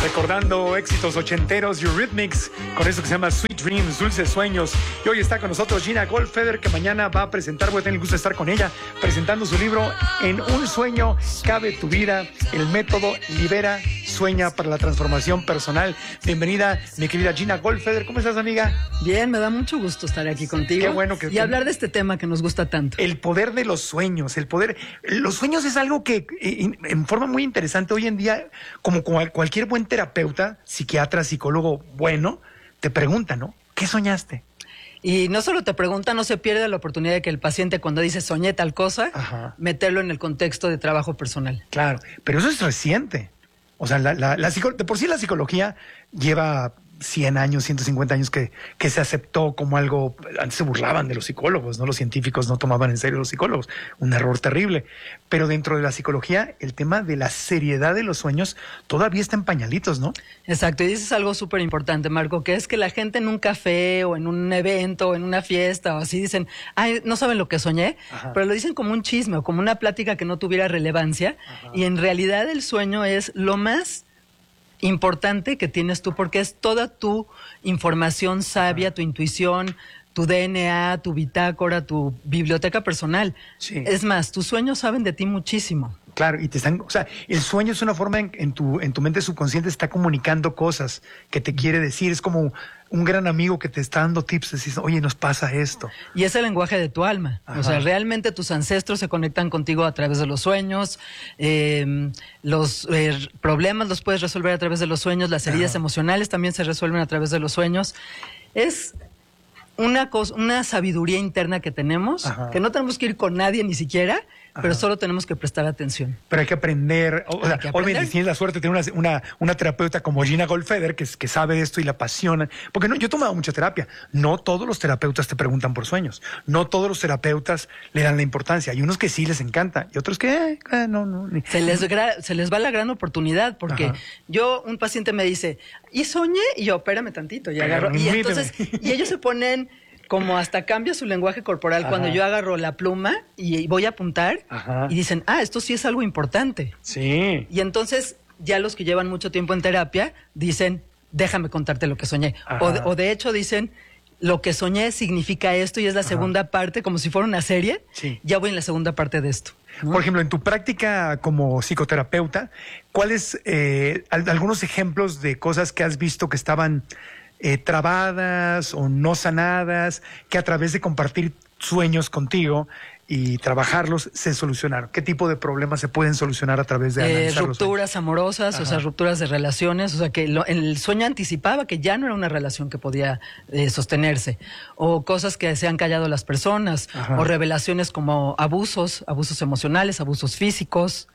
Recordando éxitos ochenteros, Eurythmics, con eso que se llama Sweet Dreams, Dulces Sueños. Y hoy está con nosotros Gina Goldfeder, que mañana va a presentar, voy a tener el gusto de estar con ella, presentando su libro En un sueño cabe tu vida, el método Libera, Sueña para la transformación personal. Bienvenida, mi querida Gina Goldfeder. ¿Cómo estás, amiga? Bien, me da mucho gusto estar aquí contigo. Qué bueno que... Y hablar de este tema que nos gusta tanto. El poder de los sueños, el poder... Los sueños es algo que, en forma muy interesante, hoy en día, como cualquier buen terapeuta, psiquiatra, psicólogo bueno, te pregunta, ¿no? ¿Qué soñaste? Y no solo te pregunta, no se pierde la oportunidad de que el paciente, cuando dice soñé tal cosa, meterlo en el contexto de trabajo personal. Claro, pero eso es reciente. O sea, de por sí la psicología lleva 100 años, 150 años que se aceptó como algo. Antes se burlaban de los psicólogos, ¿no? Los científicos no tomaban en serio a los psicólogos. Un error terrible. Pero dentro de la psicología, el tema de la seriedad de los sueños todavía está en pañalitos, ¿no? Exacto, y dices algo súper importante, Marco, que es que la gente en un café o en un evento o en una fiesta o así dicen, ay, no saben lo que soñé, pero lo dicen como un chisme o como una plática que no tuviera relevancia. Y en realidad el sueño es lo más importante que tienes tú, porque es toda tu información sabia, tu intuición, tu DNA, tu bitácora, tu biblioteca personal. Sí. Es más, tus sueños saben de ti muchísimo. Claro, y te están, o sea, el sueño es una forma en tu mente subconsciente está comunicando cosas que te quiere decir. Es como un gran amigo que te está dando tips, decís, oye, nos pasa esto. Y es el lenguaje de tu alma. O sea, realmente tus ancestros se conectan contigo a través de los sueños. Los problemas los puedes resolver a través de los sueños. Las heridas emocionales también se resuelven a través de los sueños. Es una sabiduría interna que tenemos, que no tenemos que ir con nadie ni siquiera, pero solo tenemos que prestar atención. Pero hay que aprender. Obviamente, si tienes la suerte de tener una terapeuta como Gina Goldfeder, que sabe de esto y la apasiona. Porque yo he tomado mucha terapia. No todos los terapeutas te preguntan por sueños. No todos los terapeutas le dan la importancia. Hay unos que sí les encanta y otros que no. Se les va la gran oportunidad, porque un paciente me dice, y soñé, y yo, espérame tantito, y agarro. Y ellos se ponen como hasta cambia su lenguaje corporal cuando yo agarro la pluma y voy a apuntar y dicen, esto sí es algo importante. Sí. Y entonces ya los que llevan mucho tiempo en terapia dicen, déjame contarte lo que soñé. O de hecho dicen, lo que soñé significa esto y es la segunda parte, como si fuera una serie. Sí. Ya voy en la segunda parte de esto, ¿no? Por ejemplo, en tu práctica como psicoterapeuta, ¿cuáles algunos ejemplos de cosas que has visto que estaban trabadas o no sanadas, que a través de compartir sueños contigo y trabajarlos se solucionaron? ¿Qué tipo de problemas se pueden solucionar a través de analizar rupturas amorosas, o sea, rupturas de relaciones, o sea, que el sueño anticipaba que ya no era una relación que podía sostenerse, o cosas que se han callado las personas, o revelaciones como abusos emocionales, abusos físicos.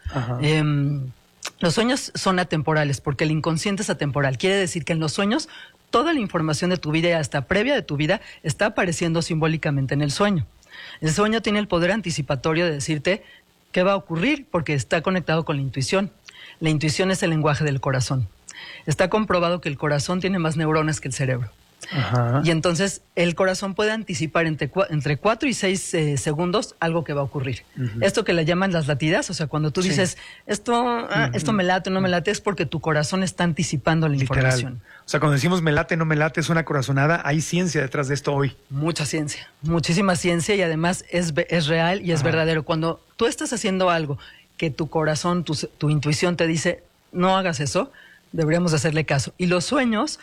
Los sueños son atemporales porque el inconsciente es atemporal. Quiere decir que en los sueños toda la información de tu vida y hasta previa de tu vida está apareciendo simbólicamente en el sueño. El sueño tiene el poder anticipatorio de decirte qué va a ocurrir porque está conectado con la intuición. La intuición es el lenguaje del corazón. Está comprobado que el corazón tiene más neuronas que el cerebro. Y entonces el corazón puede anticipar entre 4 y 6 segundos algo que va a ocurrir. Esto que le llaman las latidas, o sea, cuando tú dices, esto me late o no me late, es porque tu corazón está anticipando la información. O sea, cuando decimos me late, no me late, es una corazonada, hay ciencia detrás de esto hoy. Mucha ciencia, muchísima ciencia, y además es real y es verdadero. Cuando tú estás haciendo algo que tu corazón, tu intuición te dice, no hagas eso, deberíamos hacerle caso. Y los sueños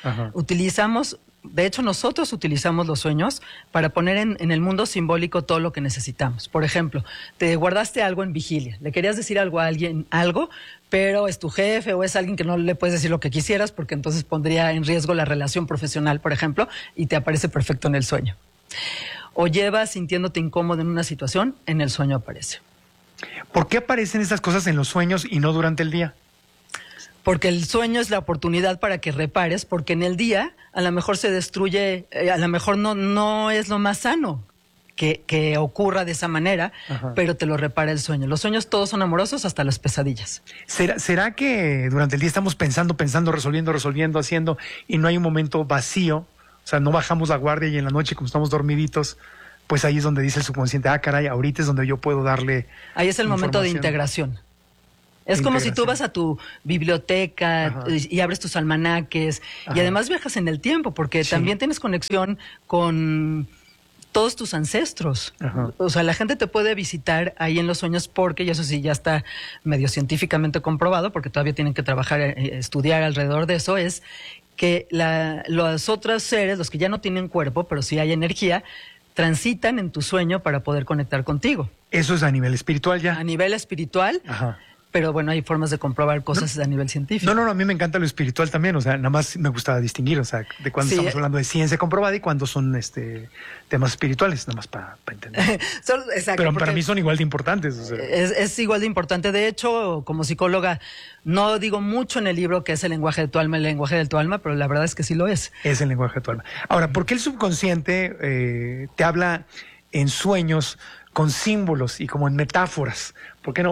de hecho, nosotros utilizamos los sueños para poner en el mundo simbólico todo lo que necesitamos. Por ejemplo, te guardaste algo en vigilia, le querías decir algo a alguien, pero es tu jefe o es alguien que no le puedes decir lo que quisieras porque entonces pondría en riesgo la relación profesional, por ejemplo, y te aparece perfecto en el sueño. O llevas sintiéndote incómodo en una situación, en el sueño aparece. ¿Por qué aparecen estas cosas en los sueños y no durante el día? Porque el sueño es la oportunidad para que repares, porque en el día a lo mejor se destruye, a lo mejor no es lo más sano que ocurra de esa manera, pero te lo repara el sueño. Los sueños todos son amorosos, hasta las pesadillas. ¿Será que durante el día estamos pensando, resolviendo, haciendo, y no hay un momento vacío? O sea, no bajamos la guardia y en la noche, como estamos dormiditos, pues ahí es donde dice el subconsciente, caray, ahorita es donde yo puedo darle ahí es el momento de integración. Es como si tú vas a tu biblioteca y abres tus almanaques y además viajas en el tiempo porque también tienes conexión con todos tus ancestros. O sea, la gente te puede visitar ahí en los sueños porque, y eso sí ya está medio científicamente comprobado, porque todavía tienen que trabajar, estudiar alrededor de eso, es que los otros seres, los que ya no tienen cuerpo, pero sí hay energía, transitan en tu sueño para poder conectar contigo. Eso es a nivel espiritual ya. A nivel espiritual, pero bueno, hay formas de comprobar cosas a nivel científico. No, a mí me encanta lo espiritual también, o sea, nada más me gusta distinguir, o sea, de cuando estamos hablando de ciencia comprobada y cuando son temas espirituales, nada más para entender. Exacto, pero para mí son igual de importantes. O sea. Es igual de importante. De hecho, como psicóloga, no digo mucho en el libro que es el lenguaje de tu alma, pero la verdad es que sí lo es. Es el lenguaje de tu alma. Ahora, ¿por qué el subconsciente te habla en sueños con símbolos y como en metáforas? ¿Por qué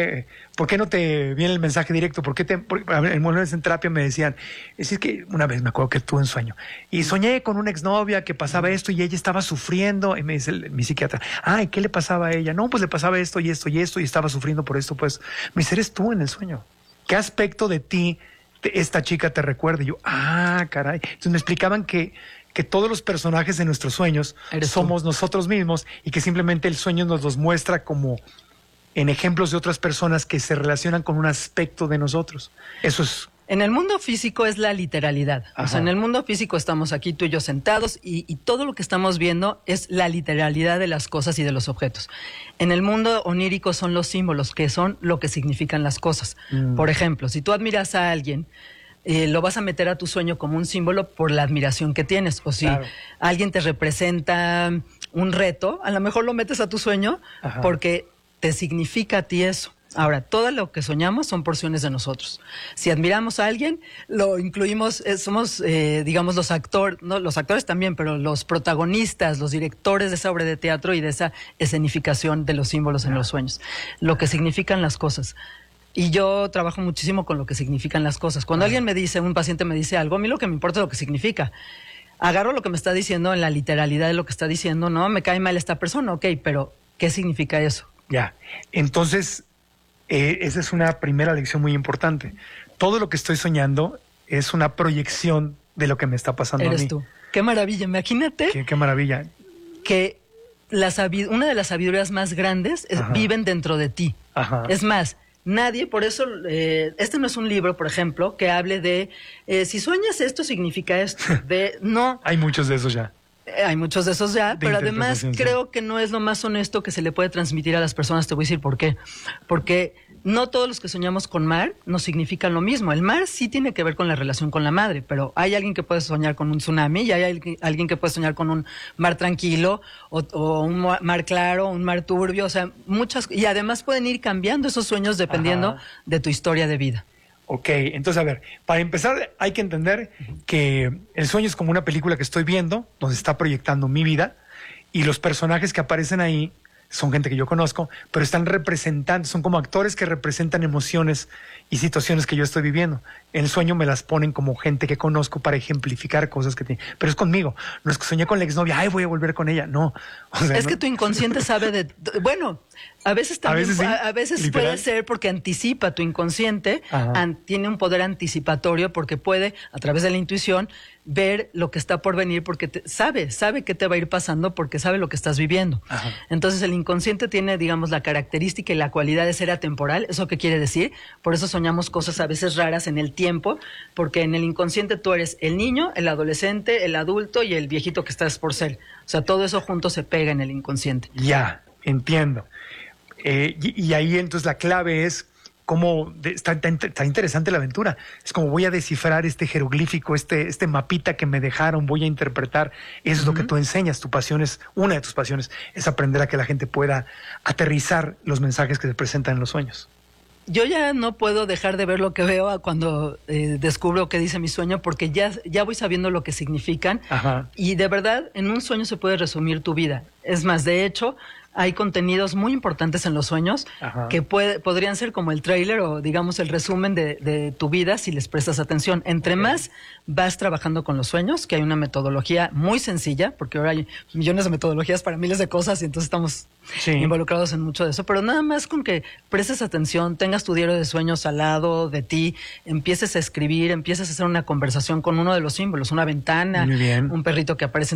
no te viene el mensaje directo? En una vez en terapia me decían, es que una vez me acuerdo que tuve un sueño y soñé con una exnovia que pasaba esto y ella estaba sufriendo, y me dice mi psiquiatra, ay, ¿qué le pasaba a ella? No, pues le pasaba esto y esto y esto y estaba sufriendo por esto, pues me dice, eres tú en el sueño. ¿Qué aspecto de ti esta chica te recuerda? Y yo, caray. Entonces me explicaban que todos los personajes de nuestros sueños somos nosotros mismos y que simplemente el sueño nos los muestra como en ejemplos de otras personas que se relacionan con un aspecto de nosotros. Eso es... En el mundo físico es la literalidad. O sea, en el mundo físico estamos aquí tú y yo sentados y todo lo que estamos viendo es la literalidad de las cosas y de los objetos. En el mundo onírico son los símbolos, que son lo que significan las cosas. Por ejemplo, si tú admiras a alguien, lo vas a meter a tu sueño como un símbolo por la admiración que tienes. O si alguien te representa un reto, a lo mejor lo metes a tu sueño porque te significa a ti eso. Ahora, todo lo que soñamos son porciones de nosotros. Si admiramos a alguien, lo incluimos, somos, digamos, los actores también, pero los protagonistas, los directores de esa obra de teatro y de esa escenificación de los símbolos en los sueños. Lo que significan las cosas. Y yo trabajo muchísimo con lo que significan las cosas. Cuando alguien me dice, un paciente me dice algo, a mí lo que me importa es lo que significa. Agarro lo que me está diciendo en la literalidad de lo que está diciendo, no, me cae mal esta persona, ok, pero ¿qué significa eso? Ya, entonces, esa es una primera lección muy importante. Todo lo que estoy soñando es una proyección de lo que me está pasando a mí. Eres tú. Qué maravilla, imagínate. Qué maravilla. Que una de las sabidurías más grandes viven dentro de ti. Es más, nadie, por eso, este no es un libro, por ejemplo, que hable de, si sueñas esto, significa esto. No. Hay muchos de esos ya. Hay muchos de esos ya, pero además creo que no es lo más honesto que se le puede transmitir a las personas. Te voy a decir por qué. Porque no todos los que soñamos con mar nos significan lo mismo. El mar sí tiene que ver con la relación con la madre, pero hay alguien que puede soñar con un tsunami y hay alguien que puede soñar con un mar tranquilo o un mar claro, un mar turbio, o sea, y además pueden ir cambiando esos sueños dependiendo de tu historia de vida. Ok, entonces a ver, para empezar hay que entender que el sueño es como una película que estoy viendo, donde está proyectando mi vida, y los personajes que aparecen ahí son gente que yo conozco, pero están representando, son como actores que representan emociones y situaciones que yo estoy viviendo. En el sueño me las ponen como gente que conozco para ejemplificar cosas que tienen. Pero es conmigo. No es que soñé con la exnovia, ay, voy a volver con ella. No. O sea, es que tu inconsciente sabe bueno, a veces también, a veces puede ser porque anticipa tu inconsciente, tiene un poder anticipatorio porque puede, a través de la intuición, ver lo que está por venir porque sabe qué te va a ir pasando porque sabe lo que estás viviendo. Entonces el inconsciente tiene, digamos, la característica y la cualidad de ser atemporal. ¿Eso qué quiere decir? Por eso soñamos cosas a veces raras en el tiempo, porque en el inconsciente tú eres el niño, el adolescente, el adulto y el viejito que estás por ser. O sea, todo eso junto se pega en el inconsciente. Ya, entiendo. Y ahí entonces la clave es cómo está interesante la aventura. Es como voy a descifrar este jeroglífico, este mapita que me dejaron, voy a interpretar. Eso es lo que tú enseñas. Tu pasión es, una de tus pasiones es aprender a que la gente pueda aterrizar los mensajes que se presentan en los sueños. Yo ya no puedo dejar de ver lo que veo cuando descubro qué dice mi sueño, porque ya voy sabiendo lo que significan. Y de verdad, en un sueño se puede resumir tu vida. Es más, de hecho, hay contenidos muy importantes en los sueños que podrían ser como el tráiler o, digamos, el resumen de tu vida si les prestas atención. Entre más vas trabajando con los sueños, que hay una metodología muy sencilla, porque ahora hay millones de metodologías para miles de cosas y entonces estamos involucrados en mucho de eso, pero nada más con que prestes atención, tengas tu diario de sueños al lado de ti, empieces a escribir, empieces a hacer una conversación con uno de los símbolos, una ventana, un perrito que aparece